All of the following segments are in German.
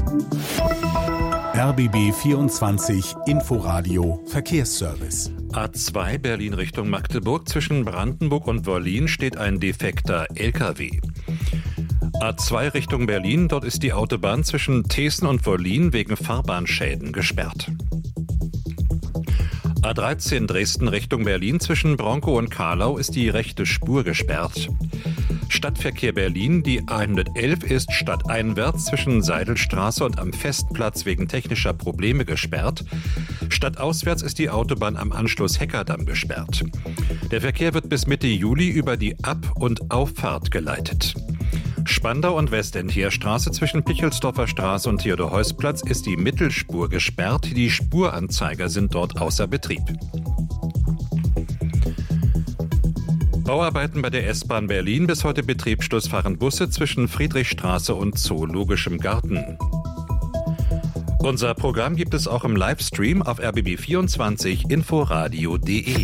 RBB 24 Inforadio Verkehrsservice. A2 Berlin Richtung Magdeburg. Zwischen Brandenburg und Wollin steht ein defekter LKW. A2 Richtung Berlin. Dort ist die Autobahn zwischen Thesen und Wollin wegen Fahrbahnschäden gesperrt. A13 Dresden Richtung Berlin. Zwischen Bronkow und Carlau ist die rechte Spur gesperrt. Stadtverkehr Berlin. Die A111 ist stadteinwärts zwischen Seidelstraße und am Festplatz wegen technischer Probleme gesperrt. Stadtauswärts ist die Autobahn am Anschluss Heckerdamm gesperrt. Der Verkehr wird bis Mitte Juli über die Ab- und Auffahrt geleitet. Spandau und Westendheerstraße zwischen Pichelsdorfer Straße und Theodor-Heuss-Platz ist die Mittelspur gesperrt. Die Spuranzeiger sind dort außer Betrieb. Bauarbeiten bei der S-Bahn Berlin. Bis heute Betriebsschluss fahren Busse zwischen Friedrichstraße und Zoologischem Garten. Unser Programm gibt es auch im Livestream auf rbb24inforadio.de.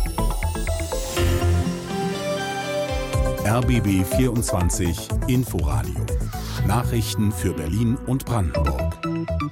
RBB 24 Inforadio. Nachrichten für Berlin und Brandenburg.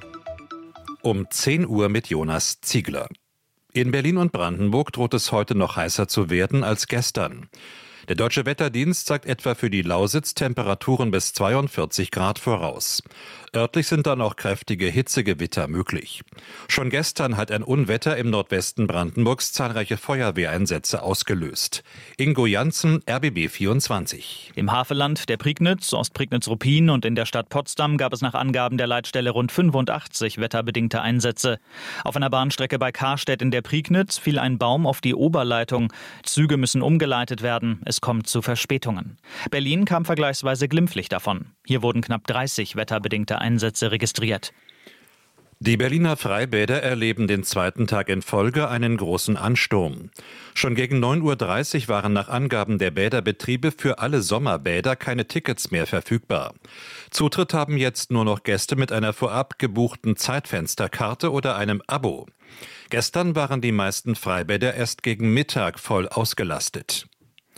Um 10 Uhr mit Jonas Ziegler. In Berlin und Brandenburg droht es heute noch heißer zu werden als gestern. Der Deutsche Wetterdienst sagt etwa für die Lausitz Temperaturen bis 42 Grad voraus. Örtlich sind dann auch kräftige Hitzegewitter möglich. Schon gestern hat ein Unwetter im Nordwesten Brandenburgs zahlreiche Feuerwehreinsätze ausgelöst. Ingo Janssen, RBB 24. Im Havelland, der Prignitz, Ostprignitz-Ruppin und in der Stadt Potsdam gab es nach Angaben der Leitstelle rund 85 wetterbedingte Einsätze. Auf einer Bahnstrecke bei Karstedt in der Prignitz fiel ein Baum auf die Oberleitung. Züge müssen umgeleitet werden. Es kommt zu Verspätungen. Berlin kam vergleichsweise glimpflich davon. Hier wurden knapp 30 wetterbedingte Einsätze registriert. Die Berliner Freibäder erleben den zweiten Tag in Folge einen großen Ansturm. Schon gegen 9.30 Uhr waren nach Angaben der Bäderbetriebe für alle Sommerbäder keine Tickets mehr verfügbar. Zutritt haben jetzt nur noch Gäste mit einer vorab gebuchten Zeitfensterkarte oder einem Abo. Gestern waren die meisten Freibäder erst gegen Mittag voll ausgelastet.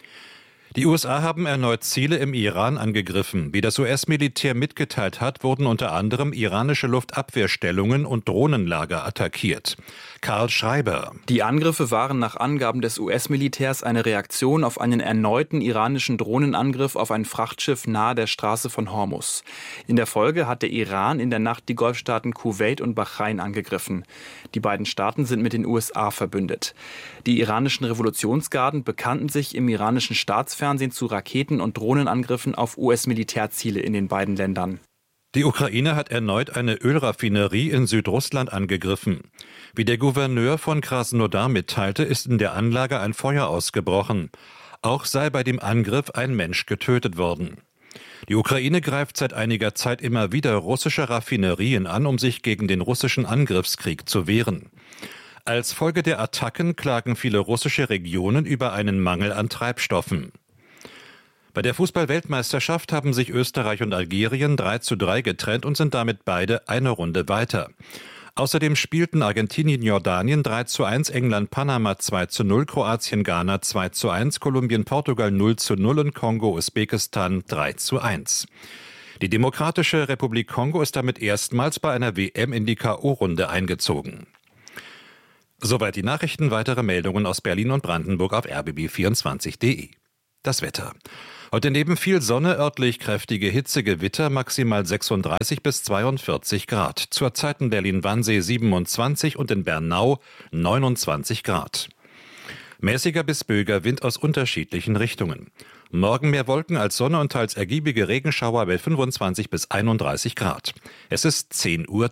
Die USA haben erneut Ziele im Iran angegriffen. Wie das US-Militär mitgeteilt hat, wurden unter anderem iranische Luftabwehrstellungen und Drohnenlager attackiert. Karl Schreiber. Die Angriffe waren nach Angaben des US-Militärs eine Reaktion auf einen erneuten iranischen Drohnenangriff auf ein Frachtschiff nahe der Straße von Hormuz. In der Folge hat der Iran in der Nacht die Golfstaaten Kuwait und Bahrain angegriffen. Die beiden Staaten sind mit den USA verbündet. Die iranischen Revolutionsgarden bekannten sich im iranischen Staatsfernsehen zu Raketen- und Drohnenangriffen auf US-Militärziele in den beiden Ländern. Die Ukraine hat erneut eine Ölraffinerie in Südrussland angegriffen. Wie der Gouverneur von Krasnodar mitteilte, ist in der Anlage ein Feuer ausgebrochen. Auch sei bei dem Angriff ein Mensch getötet worden. Die Ukraine greift seit einiger Zeit immer wieder russische Raffinerien an, um sich gegen den russischen Angriffskrieg zu wehren. Als Folge der Attacken klagen viele russische Regionen über einen Mangel an Treibstoffen. Bei der Fußball-Weltmeisterschaft haben sich Österreich und Algerien 3:3 getrennt und sind damit beide eine Runde weiter. Außerdem spielten Argentinien-Jordanien 3:1, England-Panama 2:0, Kroatien-Ghana 2:1, Kolumbien-Portugal 0:0 und Kongo-Usbekistan 3:1. Die Demokratische Republik Kongo ist damit erstmals bei einer WM in die K.O.-Runde eingezogen. Soweit die Nachrichten. Weitere Meldungen aus Berlin und Brandenburg auf rbb24.de. Das Wetter. Heute neben viel Sonne örtlich kräftige Hitzegewitter, maximal 36 bis 42 Grad. Zurzeit in Berlin-Wannsee 27 und in Bernau 29 Grad. Mäßiger bis böiger Wind aus unterschiedlichen Richtungen. Morgen mehr Wolken als Sonne und teils ergiebige Regenschauer bei 25 bis 31 Grad. Es ist 10:03 Uhr.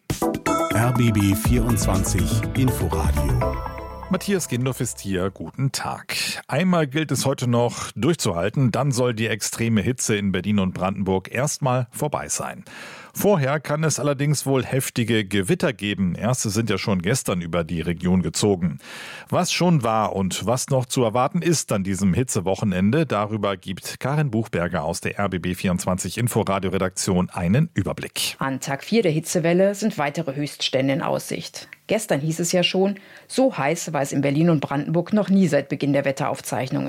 RBB 24 Inforadio. Matthias Gindorf ist hier. Guten Tag. Einmal gilt es heute noch durchzuhalten, dann soll die extreme Hitze in Berlin und Brandenburg erstmal vorbei sein. Vorher kann es allerdings wohl heftige Gewitter geben. Erste sind ja schon gestern über die Region gezogen. Was schon war und was noch zu erwarten ist an diesem Hitzewochenende, darüber gibt Karin Buchberger aus der RBB24 Inforadio-Redaktion einen Überblick. An Tag 4 der Hitzewelle sind weitere Höchststände in Aussicht. Gestern hieß es ja schon, so heiß war es in Berlin und Brandenburg noch nie seit Beginn der Wetteraufzeichnungen.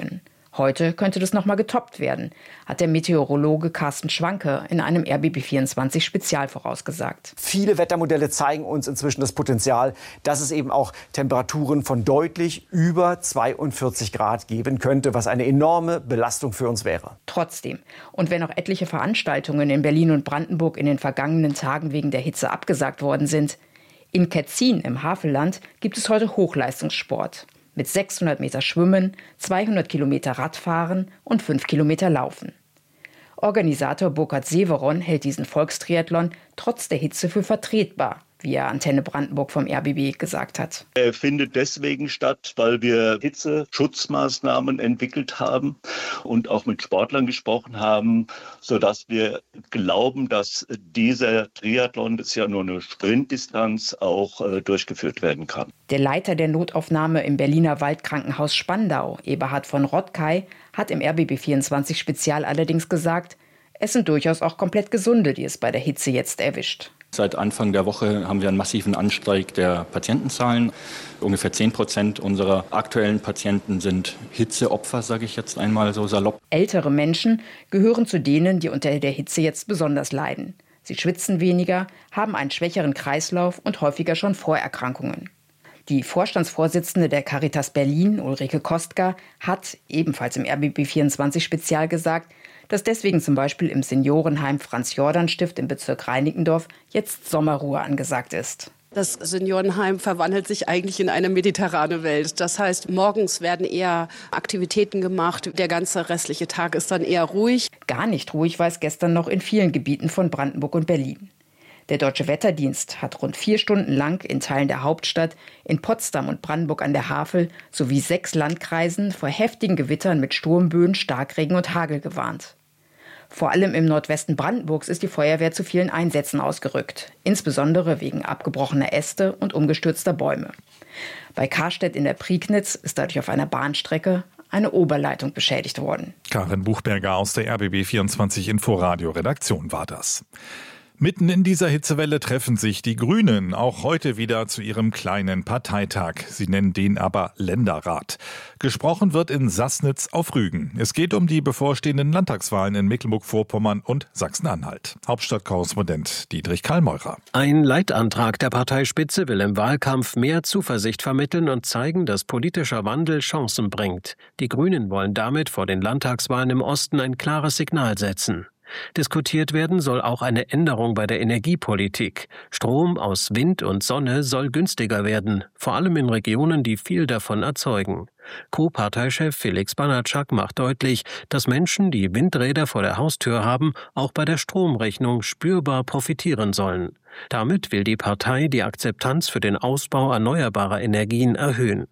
Heute könnte das nochmal getoppt werden, hat der Meteorologe Carsten Schwanke in einem RBB24-Spezial vorausgesagt. Viele Wettermodelle zeigen uns inzwischen das Potenzial, dass es eben auch Temperaturen von deutlich über 42 Grad geben könnte, was eine enorme Belastung für uns wäre. Trotzdem, und wenn auch etliche Veranstaltungen in Berlin und Brandenburg in den vergangenen Tagen wegen der Hitze abgesagt worden sind, in Ketzin im Havelland gibt es heute Hochleistungssport. Mit 600 Meter Schwimmen, 200 Kilometer Radfahren und 5 Kilometer Laufen. Organisator Burkhard Severon hält diesen Volkstriathlon trotz der Hitze für vertretbar, wie er Antenne Brandenburg vom RBB gesagt hat. Er findet deswegen statt, weil wir Hitzeschutzmaßnahmen entwickelt haben und auch mit Sportlern gesprochen haben, sodass wir glauben, dass dieser Triathlon, das ist ja nur eine Sprintdistanz, auch durchgeführt werden kann. Der Leiter der Notaufnahme im Berliner Waldkrankenhaus Spandau, Eberhard von Rottkay, hat im RBB24-Spezial allerdings gesagt, es sind durchaus auch komplett Gesunde, die es bei der Hitze jetzt erwischt. Seit Anfang der Woche haben wir einen massiven Anstieg der Patientenzahlen. Ungefähr 10% unserer aktuellen Patienten sind Hitzeopfer, sage ich jetzt einmal so salopp. Ältere Menschen gehören zu denen, die unter der Hitze jetzt besonders leiden. Sie schwitzen weniger, haben einen schwächeren Kreislauf und häufiger schon Vorerkrankungen. Die Vorstandsvorsitzende der Caritas Berlin, Ulrike Kostka, hat ebenfalls im RBB24-Spezial gesagt, dass deswegen zum Beispiel im Seniorenheim Franz-Jordan-Stift im Bezirk Reinickendorf jetzt Sommerruhe angesagt ist. Das Seniorenheim verwandelt sich eigentlich in eine mediterrane Welt. Das heißt, morgens werden eher Aktivitäten gemacht, der ganze restliche Tag ist dann eher ruhig. Gar nicht ruhig war es gestern noch in vielen Gebieten von Brandenburg und Berlin. Der Deutsche Wetterdienst hat rund 4 Stunden lang in Teilen der Hauptstadt, in Potsdam und Brandenburg an der Havel sowie 6 Landkreisen vor heftigen Gewittern mit Sturmböen, Starkregen und Hagel gewarnt. Vor allem im Nordwesten Brandenburgs ist die Feuerwehr zu vielen Einsätzen ausgerückt, insbesondere wegen abgebrochener Äste und umgestürzter Bäume. Bei Karstedt in der Prignitz ist dadurch auf einer Bahnstrecke eine Oberleitung beschädigt worden. Karin Buchberger aus der RBB24 Inforadio Redaktion war das. Mitten in dieser Hitzewelle treffen sich die Grünen auch heute wieder zu ihrem kleinen Parteitag. Sie nennen den aber Länderrat. Gesprochen wird in Sassnitz auf Rügen. Es geht um die bevorstehenden Landtagswahlen in Mecklenburg-Vorpommern und Sachsen-Anhalt. Hauptstadtkorrespondent Dietrich Karl-Meurer. Ein Leitantrag der Parteispitze will im Wahlkampf mehr Zuversicht vermitteln und zeigen, dass politischer Wandel Chancen bringt. Die Grünen wollen damit vor den Landtagswahlen im Osten ein klares Signal setzen. Diskutiert werden soll auch eine Änderung bei der Energiepolitik. Strom aus Wind und Sonne soll günstiger werden, vor allem in Regionen, die viel davon erzeugen. Co-Parteichef Felix Banatschak macht deutlich, dass Menschen, die Windräder vor der Haustür haben, auch bei der Stromrechnung spürbar profitieren sollen. Damit will die Partei die Akzeptanz für den Ausbau erneuerbarer Energien erhöhen.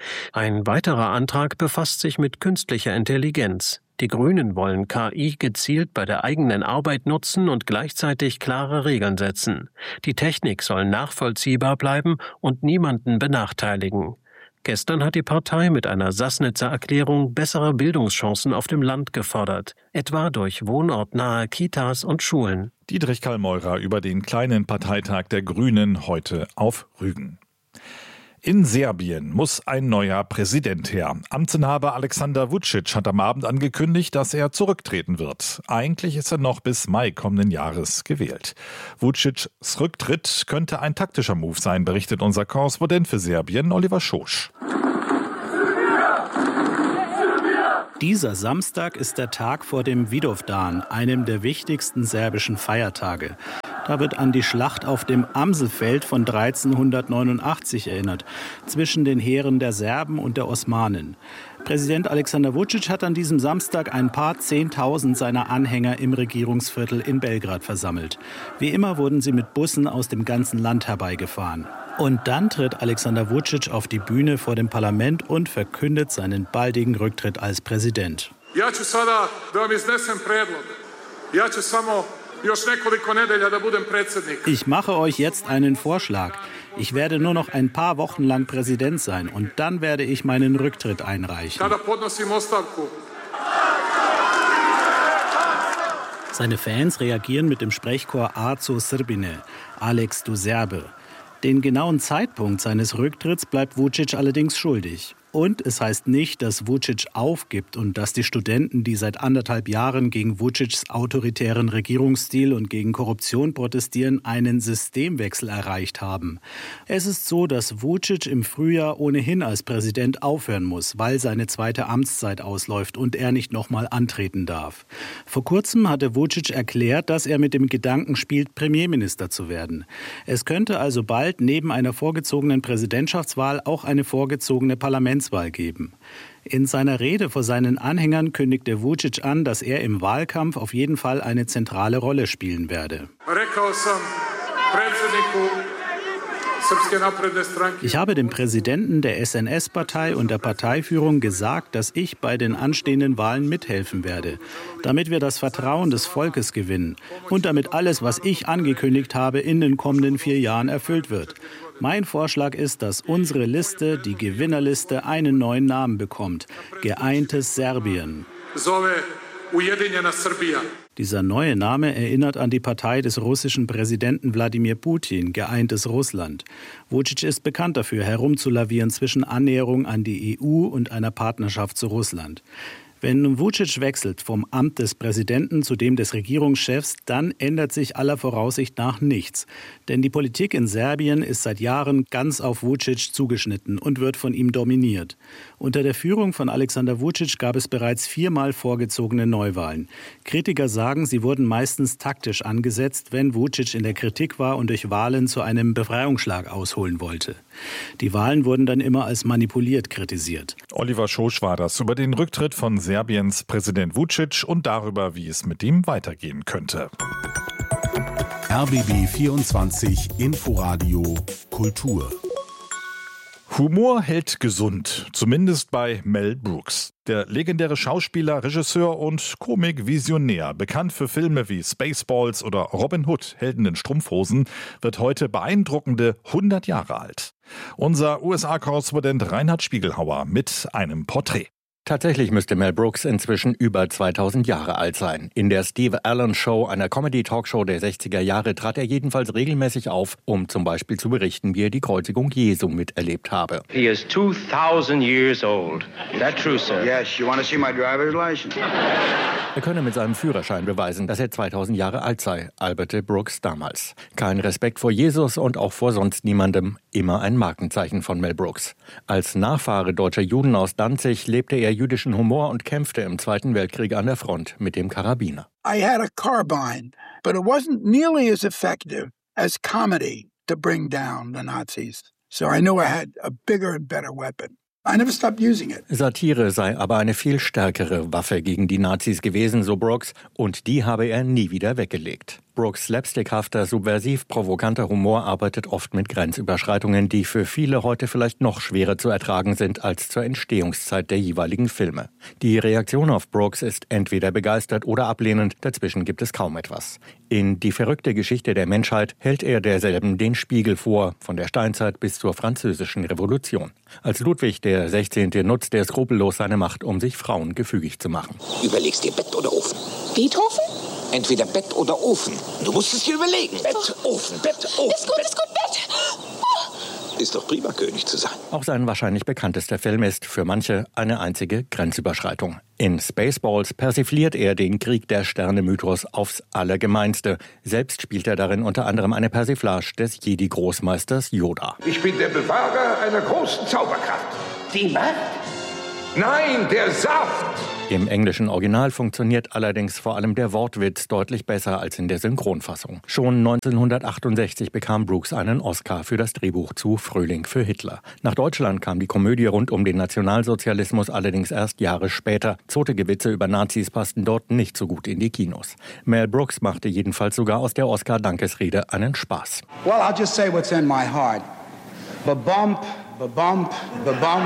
Ein weiterer Antrag befasst sich mit künstlicher Intelligenz. Die Grünen wollen KI gezielt bei der eigenen Arbeit nutzen und gleichzeitig klare Regeln setzen. Die Technik soll nachvollziehbar bleiben und niemanden benachteiligen. Gestern hat die Partei mit einer Sassnitzer Erklärung bessere Bildungschancen auf dem Land gefordert, etwa durch wohnortnahe Kitas und Schulen. Dietrich Karl-Meurer über den kleinen Parteitag der Grünen heute auf Rügen. In Serbien muss ein neuer Präsident her. Amtsinhaber Aleksandar Vučić hat am Abend angekündigt, dass er zurücktreten wird. Eigentlich ist er noch bis Mai kommenden Jahres gewählt. Vučićs Rücktritt könnte ein taktischer Move sein, berichtet unser Korrespondent für Serbien, Oliver Schosch. Dieser Samstag ist der Tag vor dem Vidovdan, einem der wichtigsten serbischen Feiertage. Da wird an die Schlacht auf dem Amselfeld von 1389 erinnert, zwischen den Heeren der Serben und der Osmanen. Präsident Aleksandar Vučić hat an diesem Samstag ein paar 10.000 seiner Anhänger im Regierungsviertel in Belgrad versammelt. Wie immer wurden sie mit Bussen aus dem ganzen Land herbeigefahren. Und dann tritt Aleksandar Vučić auf die Bühne vor dem Parlament und verkündet seinen baldigen Rücktritt als Präsident. Ich mache euch jetzt einen Vorschlag. Ich werde nur noch ein paar Wochen lang Präsident sein und dann werde ich meinen Rücktritt einreichen. Seine Fans reagieren mit dem Sprechchor Aco Srbine, Alex du Serbe. Den genauen Zeitpunkt seines Rücktritts bleibt Vučić allerdings schuldig. Und es heißt nicht, dass Vučić aufgibt und dass die Studenten, die seit 1,5 Jahren gegen Vučićs autoritären Regierungsstil und gegen Korruption protestieren, einen Systemwechsel erreicht haben. Es ist so, dass Vučić im Frühjahr ohnehin als Präsident aufhören muss, weil seine zweite Amtszeit ausläuft und er nicht nochmal antreten darf. Vor kurzem hatte Vučić erklärt, dass er mit dem Gedanken spielt, Premierminister zu werden. Es könnte also bald neben einer vorgezogenen Präsidentschaftswahl auch eine vorgezogene Parlamentswahl geben. In seiner Rede vor seinen Anhängern kündigte Vučić an, dass er im Wahlkampf auf jeden Fall eine zentrale Rolle spielen werde. Ich habe dem Präsidenten der SNS-Partei und der Parteiführung gesagt, dass ich bei den anstehenden Wahlen mithelfen werde, damit wir das Vertrauen des Volkes gewinnen und damit alles, was ich angekündigt habe, in den kommenden 4 Jahren erfüllt wird. Mein Vorschlag ist, dass unsere Liste, die Gewinnerliste, einen neuen Namen bekommt: Geeintes Serbien. Dieser neue Name erinnert an die Partei des russischen Präsidenten Wladimir Putin, Geeintes Russland. Vučić ist bekannt dafür, herumzulavieren zwischen Annäherung an die EU und einer Partnerschaft zu Russland. Wenn Vučić wechselt vom Amt des Präsidenten zu dem des Regierungschefs, dann ändert sich aller Voraussicht nach nichts. Denn die Politik in Serbien ist seit Jahren ganz auf Vučić zugeschnitten und wird von ihm dominiert. Unter der Führung von Aleksandar Vučić gab es bereits 4-mal vorgezogene Neuwahlen. Kritiker sagen, sie wurden meistens taktisch angesetzt, wenn Vučić in der Kritik war und durch Wahlen zu einem Befreiungsschlag ausholen wollte. Die Wahlen wurden dann immer als manipuliert kritisiert. Oliver Schosch war das über den Rücktritt von Serbiens Präsident Vučić und darüber, wie es mit ihm weitergehen könnte. RBB 24 Inforadio Kultur. Humor hält gesund, zumindest bei Mel Brooks. Der legendäre Schauspieler, Regisseur und Komik-Visionär, bekannt für Filme wie Spaceballs oder Robin Hood, Helden in Strumpfhosen, wird heute beeindruckende 100 Jahre alt. Unser USA-Korrespondent Reinhard Spiegelhauer mit einem Porträt. Tatsächlich müsste Mel Brooks inzwischen über 2000 Jahre alt sein. In der Steve Allen Show, einer Comedy-Talkshow der 60er Jahre, trat er jedenfalls regelmäßig auf, um zum Beispiel zu berichten, wie er die Kreuzigung Jesu miterlebt habe. He is 2000 years old. Is that true, sir? Yes, you want to see my driver's license? Er könne mit seinem Führerschein beweisen, dass er 2000 Jahre alt sei, alberte Brooks damals. Kein Respekt vor Jesus und auch vor sonst niemandem, immer ein Markenzeichen von Mel Brooks. Als Nachfahre deutscher Juden aus Danzig lebte er jüdischen Humor und kämpfte im Zweiten Weltkrieg an der Front mit dem Karabiner. I had a carbine, but it wasn't nearly as effective as comedy to bring down the Nazis. So I knew I had a bigger and better weapon. I never stopped using it. Satire sei aber eine viel stärkere Waffe gegen die Nazis gewesen, so Brooks, und die habe er nie wieder weggelegt. Brooks slapstickhafter, subversiv provokanter Humor arbeitet oft mit Grenzüberschreitungen, die für viele heute vielleicht noch schwerer zu ertragen sind als zur Entstehungszeit der jeweiligen Filme. Die Reaktion auf Brooks ist entweder begeistert oder ablehnend, dazwischen gibt es kaum etwas. In Die verrückte Geschichte der Menschheit hält er derselben den Spiegel vor, von der Steinzeit bis zur Französischen Revolution. Als Ludwig der 16. nutzt er skrupellos seine Macht, um sich Frauen gefügig zu machen. Überlegst dir Bett oder Ofen? Beethoven? Entweder Bett oder Ofen. Du musst es dir überlegen. Bett, Ofen, Bett, Ofen. Ist gut, Bett. Ist doch prima, König zu sein. Auch sein wahrscheinlich bekanntester Film ist für manche eine einzige Grenzüberschreitung. In Spaceballs persifliert er den Krieg der Sterne-Mythos aufs Allergemeinste. Selbst spielt er darin unter anderem eine Persiflage des Jedi-Großmeisters Yoda. Ich bin der Bewahrer einer großen Zauberkraft. Die Macht? Nein, der Saft! Im englischen Original funktioniert allerdings vor allem der Wortwitz deutlich besser als in der Synchronfassung. Schon 1968 bekam Brooks einen Oscar für das Drehbuch zu Frühling für Hitler. Nach Deutschland kam die Komödie rund um den Nationalsozialismus allerdings erst Jahre später. Zotige Witze über Nazis passten dort nicht so gut in die Kinos. Mel Brooks machte jedenfalls sogar aus der Oscar-Dankesrede einen Spaß. Well, I'll just say what's in my heart. Ba-bump, ba-bump, ba-bump, ba-bump.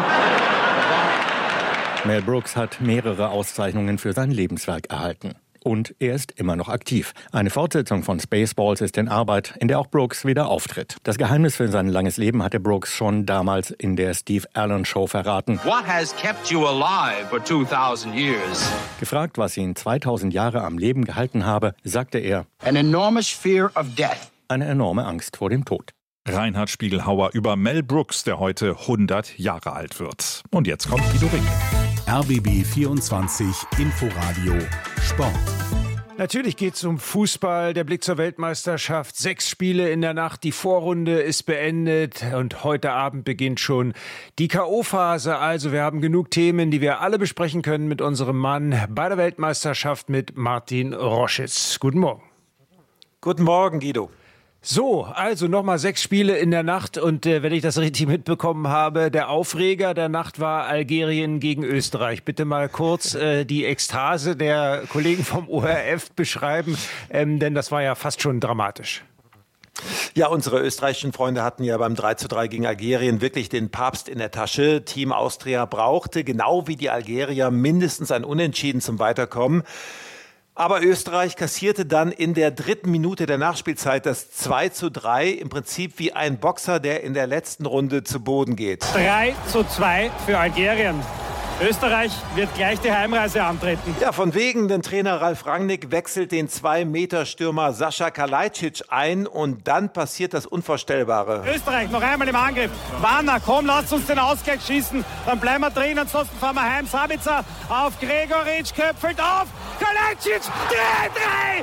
Mel Brooks hat mehrere Auszeichnungen für sein Lebenswerk erhalten. Und er ist immer noch aktiv. Eine Fortsetzung von Spaceballs ist in Arbeit, in der auch Brooks wieder auftritt. Das Geheimnis für sein langes Leben hatte Brooks schon damals in der Steve Allen Show verraten. What has kept you alive for 2000 years? Gefragt, was ihn 2000 Jahre am Leben gehalten habe, sagte er: An enormous fear of death. Eine enorme Angst vor dem Tod. Reinhard Spiegelhauer über Mel Brooks, der heute 100 Jahre alt wird. Und jetzt kommt Guido Ring. RBB 24 Inforadio Sport. Natürlich geht es um Fußball, der Blick zur Weltmeisterschaft. 6 Spiele in der Nacht, die Vorrunde ist beendet und heute Abend beginnt schon die K.O.-Phase. Also wir haben genug Themen, die wir alle besprechen können mit unserem Mann bei der Weltmeisterschaft, mit Martin Roschitz. Guten Morgen. Guten Morgen, Guido. So, also nochmal 6 Spiele in der Nacht und wenn ich das richtig mitbekommen habe, der Aufreger der Nacht war Algerien gegen Österreich. Bitte mal kurz die Ekstase der Kollegen vom ORF beschreiben, denn das war ja fast schon dramatisch. Ja, unsere österreichischen Freunde hatten ja beim 3:3 gegen Algerien wirklich den Papst in der Tasche. Team Austria brauchte, genau wie die Algerier, mindestens ein Unentschieden zum Weiterkommen. Aber Österreich kassierte dann in der 3. Minute der Nachspielzeit das 2:3, im Prinzip wie ein Boxer, der in der letzten Runde zu Boden geht. 3:2 für Algerien. Österreich wird gleich die Heimreise antreten. Ja, von wegen, denn Trainer Ralf Rangnick wechselt den 2-Meter-Stürmer Sascha Kalajdzic ein und dann passiert das Unvorstellbare. Österreich noch einmal im Angriff. Warner, komm, lasst uns den Ausgleich schießen. Dann bleiben wir drin, ansonsten fahren wir heim. Sabitzer auf Gregoritsch, köpfelt auf. Kalajdzic, 3!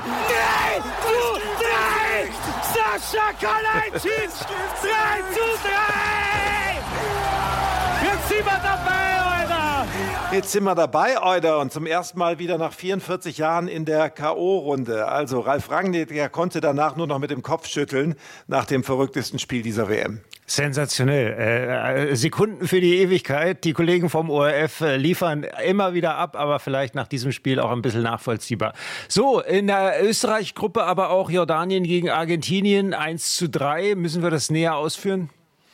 Sascha Kalajdzic, 3:3! Jetzt sind wir dabei, Alter! Jetzt sind wir dabei, Euder, und zum ersten Mal wieder nach 44 Jahren in der K.O.-Runde. Also Ralf Rangnick, der konnte danach nur noch mit dem Kopf schütteln nach dem verrücktesten Spiel dieser WM. Sensationell. Sekunden für die Ewigkeit. Die Kollegen vom ORF liefern immer wieder ab, aber vielleicht nach diesem Spiel auch ein bisschen nachvollziehbar. So, in der Österreich-Gruppe aber auch Jordanien gegen Argentinien 1:3. Müssen wir das näher ausführen?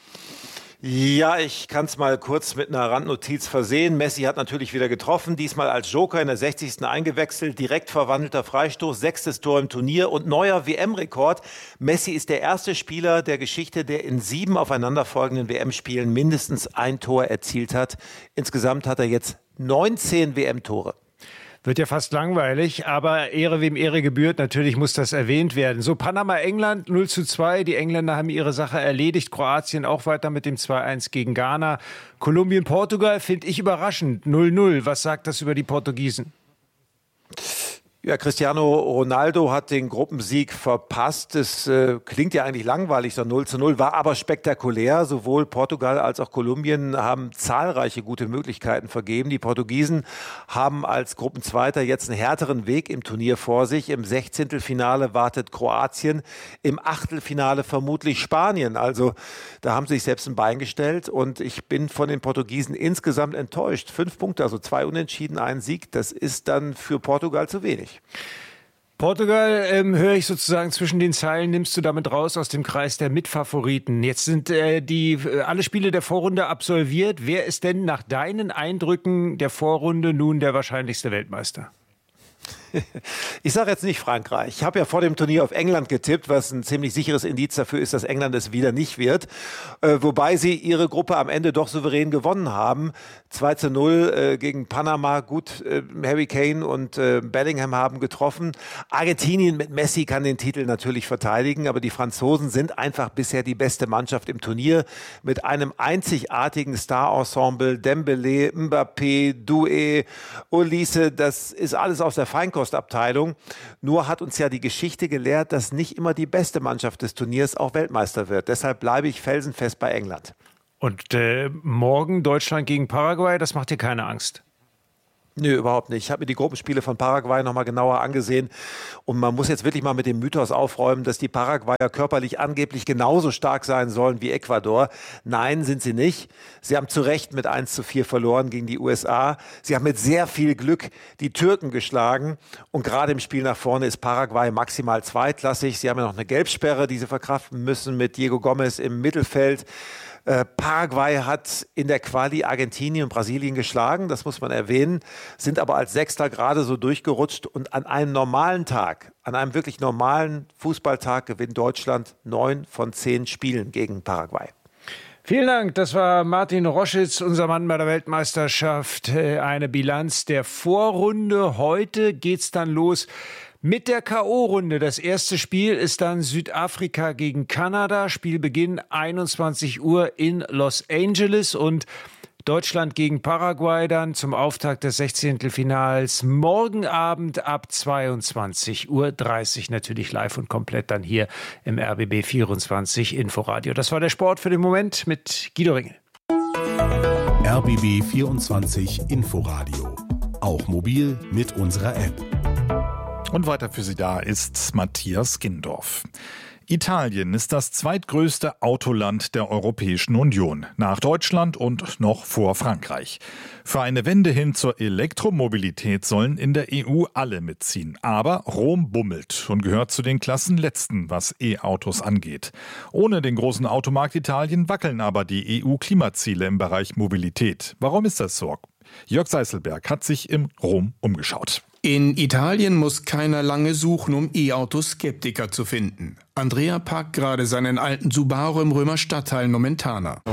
Ja, ich kann es mal kurz mit einer Randnotiz versehen. Messi hat natürlich wieder getroffen, diesmal als Joker in der 60. eingewechselt, direkt verwandelter Freistoß, 6. Tor im Turnier und neuer WM-Rekord. Messi ist der erste Spieler der Geschichte, der in 7 aufeinanderfolgenden WM-Spielen mindestens ein Tor erzielt hat. Insgesamt hat er jetzt 19 WM-Tore. Wird ja fast langweilig, aber Ehre wem Ehre gebührt, natürlich muss das erwähnt werden. So, Panama-England 0:2, die Engländer haben ihre Sache erledigt, Kroatien auch weiter mit dem 2:1 gegen Ghana. Kolumbien-Portugal finde ich überraschend, 0:0. Was sagt das über die Portugiesen? Ja, Cristiano Ronaldo hat den Gruppensieg verpasst. Es klingt ja eigentlich langweilig, so 0:0, war aber spektakulär. Sowohl Portugal als auch Kolumbien haben zahlreiche gute Möglichkeiten vergeben. Die Portugiesen haben als Gruppenzweiter jetzt einen härteren Weg im Turnier vor sich. Im 16. wartet Kroatien, im Achtelfinale vermutlich Spanien. Also da haben sie sich selbst ein Bein gestellt und ich bin von den Portugiesen insgesamt enttäuscht. 5 Punkte, also 2 Unentschieden, 1 Sieg, das ist dann für Portugal zu wenig. Portugal, höre ich sozusagen zwischen den Zeilen, nimmst du damit raus aus dem Kreis der Mitfavoriten. Jetzt sind alle Spiele der Vorrunde absolviert. Wer ist denn nach deinen Eindrücken der Vorrunde nun der wahrscheinlichste Weltmeister? Ich sage jetzt nicht Frankreich. Ich habe ja vor dem Turnier auf England getippt, was ein ziemlich sicheres Indiz dafür ist, dass England es wieder nicht wird. Wobei sie ihre Gruppe am Ende doch souverän gewonnen haben. 2:0 gegen Panama. Gut, Harry Kane und Bellingham haben getroffen. Argentinien mit Messi kann den Titel natürlich verteidigen, aber die Franzosen sind einfach bisher die beste Mannschaft im Turnier mit einem einzigartigen Star-Ensemble. Dembélé, Mbappé, Doué, Olise, das ist alles aus der Feinkostabteilung. Nur hat uns ja die Geschichte gelehrt, dass nicht immer die beste Mannschaft des Turniers auch Weltmeister wird. Deshalb bleibe ich felsenfest bei England. Und morgen Deutschland gegen Paraguay, das macht dir keine Angst? Nö, überhaupt nicht. Ich habe mir die Gruppenspiele von Paraguay nochmal genauer angesehen und man muss jetzt wirklich mal mit dem Mythos aufräumen, dass die Paraguayer körperlich angeblich genauso stark sein sollen wie Ecuador. Nein, sind sie nicht. Sie haben zu Recht mit 1:4 verloren gegen die USA. Sie haben mit sehr viel Glück die Türken geschlagen und gerade im Spiel nach vorne ist Paraguay maximal zweitklassig. Sie haben ja noch eine Gelbsperre, die sie verkraften müssen mit Diego Gomez im Mittelfeld. Paraguay hat in der Quali Argentinien und Brasilien geschlagen, das muss man erwähnen, sind aber als Sechster gerade so durchgerutscht und an einem normalen Tag, an einem wirklich normalen Fußballtag gewinnt Deutschland 9 von 10 Spielen gegen Paraguay. Vielen Dank, das war Martin Roschitz, unser Mann bei der Weltmeisterschaft. Eine Bilanz der Vorrunde. Heute geht's dann los Mit der K.O.-Runde. Das erste Spiel ist dann Südafrika gegen Kanada. Spielbeginn 21 Uhr in Los Angeles und Deutschland gegen Paraguay dann zum Auftakt des 16. Finals morgen Abend ab 22:30 Uhr. Natürlich live und komplett dann hier im RBB 24 Inforadio. Das war der Sport für den Moment mit Guido Ringel. RBB 24 Inforadio. Auch mobil mit unserer App. Und weiter für Sie da ist Matthias Gindorf. Italien ist das zweitgrößte Autoland der Europäischen Union, nach Deutschland und noch vor Frankreich. Für eine Wende hin zur Elektromobilität sollen in der EU alle mitziehen. Aber Rom bummelt und gehört zu den Klassenletzten, was E-Autos angeht. Ohne den großen Automarkt Italien wackeln aber die EU-Klimaziele im Bereich Mobilität. Warum ist das so? Jörg Seißelberg hat sich in Rom umgeschaut. In Italien muss keiner lange suchen, um E-Auto-Skeptiker zu finden. Andrea parkt gerade seinen alten Subaru im Römer Stadtteil Nomentana.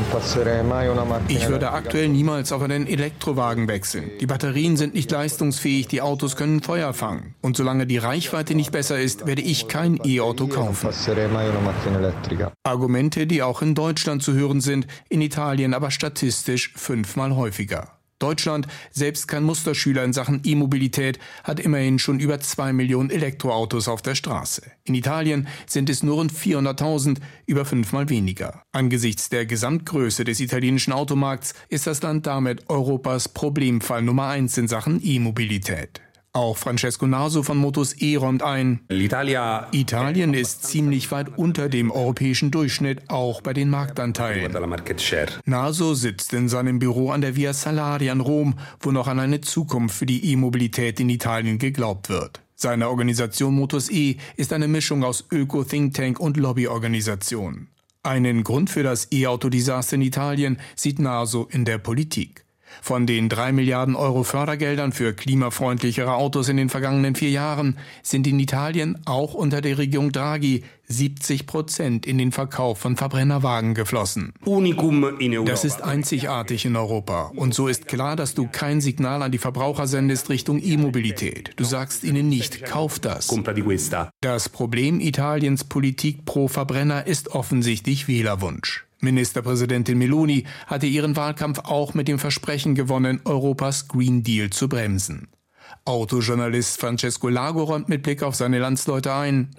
Ich würde aktuell niemals auf einen Elektrowagen wechseln. Die Batterien sind nicht leistungsfähig, die Autos können Feuer fangen. Und solange die Reichweite nicht besser ist, werde ich kein E-Auto kaufen. Argumente, die auch in Deutschland zu hören sind, in Italien aber statistisch 5-mal häufiger. Deutschland, selbst kein Musterschüler in Sachen E-Mobilität, hat immerhin schon über 2 Millionen Elektroautos auf der Straße. In Italien sind es nur rund 400.000, über 5-mal weniger. Angesichts der Gesamtgröße des italienischen Automarkts ist das Land damit Europas Problemfall Nummer 1 in Sachen E-Mobilität. Auch Francesco Naso von Motus E räumt ein: Italien ist ziemlich weit unter dem europäischen Durchschnitt, auch bei den Marktanteilen. Naso sitzt in seinem Büro an der Via Salaria in Rom, wo noch an eine Zukunft für die E-Mobilität in Italien geglaubt wird. Seine Organisation Motus E ist eine Mischung aus Öko-Thinktank und Lobbyorganisation. Einen Grund für das E-Auto-Desaster in Italien sieht Naso in der Politik. Von den 3 Milliarden Euro Fördergeldern für klimafreundlichere Autos in den vergangenen 4 Jahren sind in Italien auch unter der Regierung Draghi 70% in den Verkauf von Verbrennerwagen geflossen. Das ist einzigartig in Europa. Und so ist klar, dass du kein Signal an die Verbraucher sendest Richtung E-Mobilität. Du sagst ihnen nicht, kauf das. Das Problem Italiens Politik pro Verbrenner ist offensichtlich Wählerwunsch. Ministerpräsidentin Meloni hatte ihren Wahlkampf auch mit dem Versprechen gewonnen, Europas Green Deal zu bremsen. Autojournalist Francesco Lago räumt mit Blick auf seine Landsleute ein: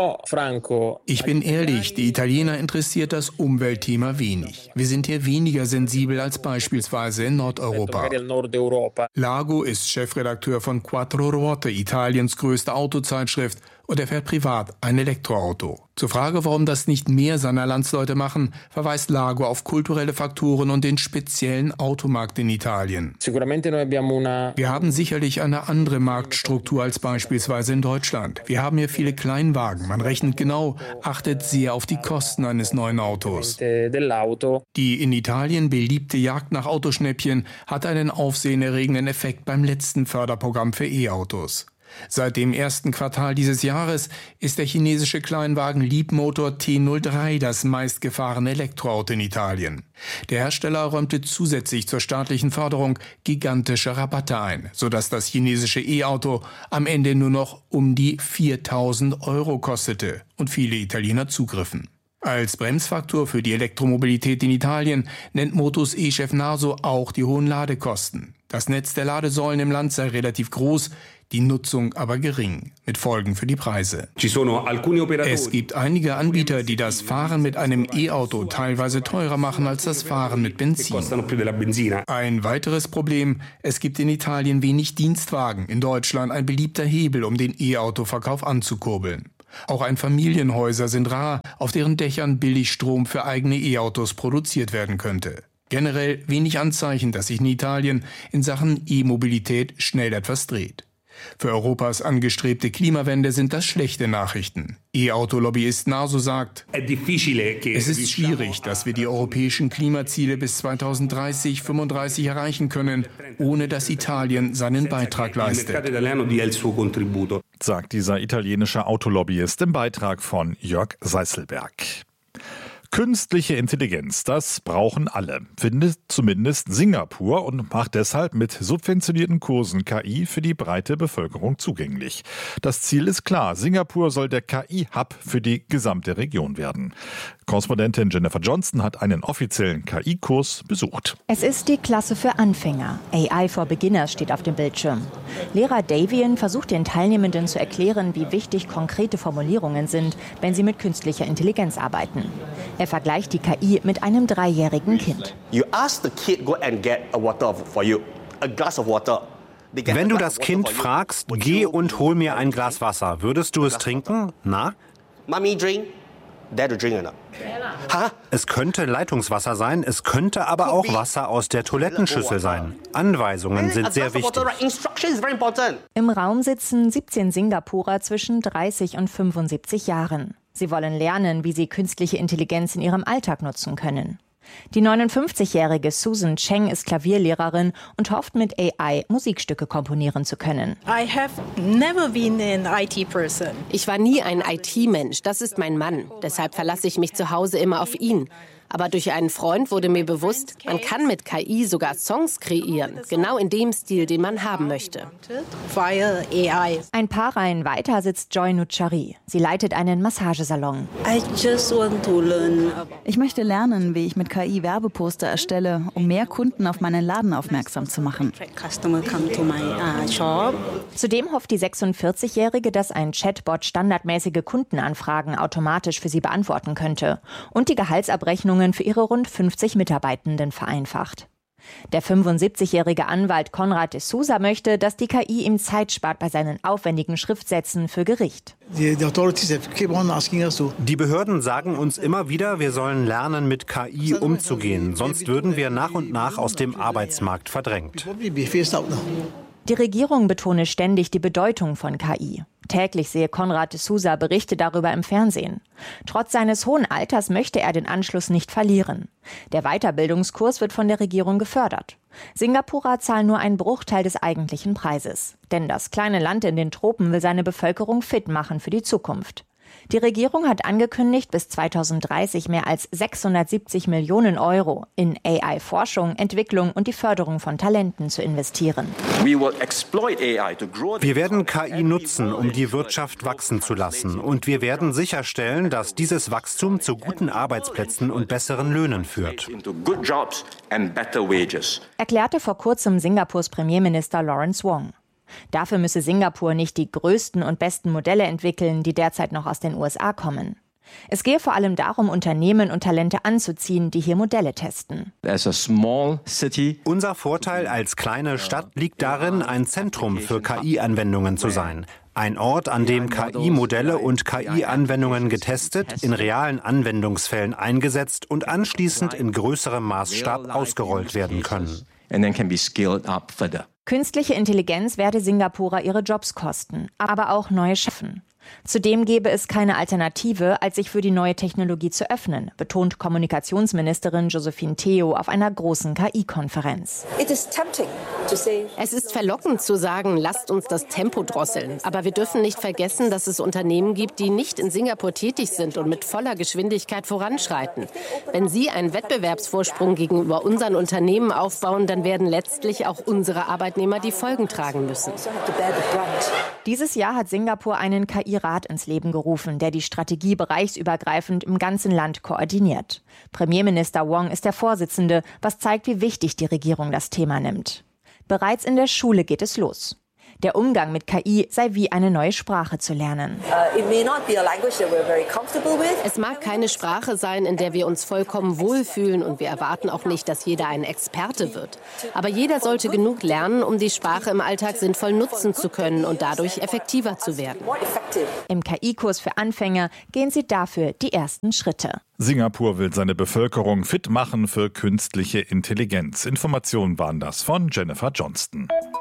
Ich bin ehrlich, die Italiener interessiert das Umweltthema wenig. Wir sind hier weniger sensibel als beispielsweise in Nordeuropa. Lago ist Chefredakteur von Quattro Ruote, Italiens größte Autozeitschrift, und er fährt privat ein Elektroauto. Zur Frage, warum das nicht mehr seiner Landsleute machen, verweist Lago auf kulturelle Faktoren und den speziellen Automarkt in Italien. Wir haben sicherlich eine andere Marktstruktur als beispielsweise in Deutschland. Wir haben hier viele Kleinwagen. Man rechnet genau, achtet sehr auf die Kosten eines neuen Autos. Die in Italien beliebte Jagd nach Autoschnäppchen hat einen aufsehenerregenden Effekt beim letzten Förderprogramm für E-Autos. Seit dem ersten Quartal dieses Jahres ist der chinesische Kleinwagen Leapmotor T03 das meistgefahrene Elektroauto in Italien. Der Hersteller räumte zusätzlich zur staatlichen Förderung gigantische Rabatte ein, sodass das chinesische E-Auto am Ende nur noch um die 4.000 Euro kostete und viele Italiener zugriffen. Als Bremsfaktor für die Elektromobilität in Italien nennt Motus E-Chef Naso auch die hohen Ladekosten. Das Netz der Ladesäulen im Land sei relativ groß, die Nutzung aber gering, mit Folgen für die Preise. Es gibt einige Anbieter, die das Fahren mit einem E-Auto teilweise teurer machen als das Fahren mit Benzin. Ein weiteres Problem: Es gibt in Italien wenig Dienstwagen, in Deutschland ein beliebter Hebel, um den E-Auto-Verkauf anzukurbeln. Auch Einfamilienhäuser sind rar, auf deren Dächern Billigstrom für eigene E-Autos produziert werden könnte. Generell wenig Anzeichen, dass sich in Italien in Sachen E-Mobilität schnell etwas dreht. Für Europas angestrebte Klimawende sind das schlechte Nachrichten. E-Auto-Lobbyist Naso sagt: Es ist schwierig, dass wir die europäischen Klimaziele bis 2030-35 erreichen können, ohne dass Italien seinen Beitrag leistet. Sagt dieser italienische Autolobbyist im Beitrag von Jörg Seißelberg. Künstliche Intelligenz, das brauchen alle, findet zumindest Singapur und macht deshalb mit subventionierten Kursen KI für die breite Bevölkerung zugänglich. Das Ziel ist klar, Singapur soll der KI-Hub für die gesamte Region werden. Korrespondentin Jennifer Johnston hat einen offiziellen KI-Kurs besucht. Es ist die Klasse für Anfänger. AI for Beginners steht auf dem Bildschirm. Lehrer Davian versucht den Teilnehmenden zu erklären, wie wichtig konkrete Formulierungen sind, wenn sie mit künstlicher Intelligenz arbeiten. Er vergleicht die KI mit einem 3-jährigen Kind. Wenn du das Kind fragst, geh und hol mir ein Glas Wasser, würdest du es trinken? Na? Es könnte Leitungswasser sein, es könnte aber auch Wasser aus der Toilettenschüssel sein. Anweisungen sind sehr wichtig. Im Raum sitzen 17 Singapurer zwischen 30 und 75 Jahren. Sie wollen lernen, wie sie künstliche Intelligenz in ihrem Alltag nutzen können. Die 59-jährige Susan Cheng ist Klavierlehrerin und hofft mit AI Musikstücke komponieren zu können. Ich war nie ein IT-Mensch, das ist mein Mann. Deshalb verlasse ich mich zu Hause immer auf ihn. Aber durch einen Freund wurde mir bewusst, man kann mit KI sogar Songs kreieren, genau in dem Stil, den man haben möchte. Ein paar Reihen weiter sitzt Joy Nuchari. Sie leitet einen Massagesalon. Ich möchte lernen, wie ich mit KI Werbeposter erstelle, um mehr Kunden auf meinen Laden aufmerksam zu machen. Zudem hofft die 46-Jährige, dass ein Chatbot standardmäßige Kundenanfragen automatisch für sie beantworten könnte und die Gehaltsabrechnung für ihre rund 50 Mitarbeitenden vereinfacht. Der 75-jährige Anwalt Conrad de Souza möchte, dass die KI ihm Zeit spart bei seinen aufwendigen Schriftsätzen für Gericht. Die Behörden sagen uns immer wieder, wir sollen lernen, mit KI umzugehen, sonst würden wir nach und nach aus dem Arbeitsmarkt verdrängt. Die Regierung betone ständig die Bedeutung von KI. Täglich sehe Conrad de Souza Berichte darüber im Fernsehen. Trotz seines hohen Alters möchte er den Anschluss nicht verlieren. Der Weiterbildungskurs wird von der Regierung gefördert. Singapurer zahlen nur einen Bruchteil des eigentlichen Preises. Denn das kleine Land in den Tropen will seine Bevölkerung fit machen für die Zukunft. Die Regierung hat angekündigt, bis 2030 mehr als 670 Millionen Euro in AI-Forschung, Entwicklung und die Förderung von Talenten zu investieren. Wir werden KI nutzen, um die Wirtschaft wachsen zu lassen. Und wir werden sicherstellen, dass dieses Wachstum zu guten Arbeitsplätzen und besseren Löhnen führt. Erklärte vor kurzem Singapurs Premierminister Lawrence Wong. Dafür müsse Singapur nicht die größten und besten Modelle entwickeln, die derzeit noch aus den USA kommen. Es gehe vor allem darum, Unternehmen und Talente anzuziehen, die hier Modelle testen. Unser Vorteil als kleine Stadt liegt darin, ein Zentrum für KI-Anwendungen zu sein. Ein Ort, an dem KI-Modelle und KI-Anwendungen getestet, in realen Anwendungsfällen eingesetzt und anschließend in größerem Maßstab ausgerollt werden können. Künstliche Intelligenz werde Singapurer ihre Jobs kosten, aber auch neue schaffen. Zudem gäbe es keine Alternative, als sich für die neue Technologie zu öffnen, betont Kommunikationsministerin Josephine Teo auf einer großen KI-Konferenz. Es ist verlockend zu sagen, lasst uns das Tempo drosseln. Aber wir dürfen nicht vergessen, dass es Unternehmen gibt, die nicht in Singapur tätig sind und mit voller Geschwindigkeit voranschreiten. Wenn sie einen Wettbewerbsvorsprung gegenüber unseren Unternehmen aufbauen, dann werden letztlich auch unsere Arbeitnehmer die Folgen tragen müssen. Dieses Jahr hat Singapur einen KI-Rat ins Leben gerufen, der die Strategie bereichsübergreifend im ganzen Land koordiniert. Premierminister Wong ist der Vorsitzende, was zeigt, wie wichtig die Regierung das Thema nimmt. Bereits in der Schule geht es los. Der Umgang mit KI sei wie eine neue Sprache zu lernen. Es mag keine Sprache sein, in der wir uns vollkommen wohlfühlen und wir erwarten auch nicht, dass jeder ein Experte wird. Aber jeder sollte genug lernen, um die Sprache im Alltag sinnvoll nutzen zu können und dadurch effektiver zu werden. Im KI-Kurs für Anfänger gehen sie dafür die ersten Schritte. Singapur will seine Bevölkerung fit machen für künstliche Intelligenz. Informationen waren das von Jennifer Johnston.